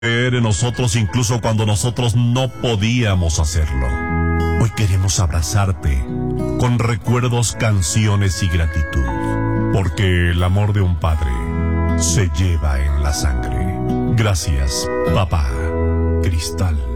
creer en nosotros incluso cuando nosotros no podíamos hacerlo. Hoy queremos abrazarte con recuerdos, canciones y gratitud, porque el amor de un padre se lleva en la sangre. Gracias, papá. Cristal.